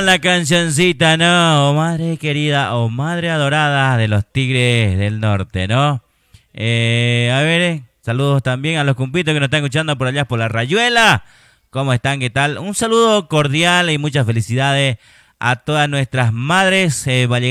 la cancioncita, ¿no? Oh, madre querida o madre adorada de los Tigres del Norte, ¿no? A ver, saludos también a los cumpitos que nos están escuchando por allá por la Rayuela. ¿Cómo están? ¿Qué tal? Un saludo cordial y muchas felicidades a todas nuestras madres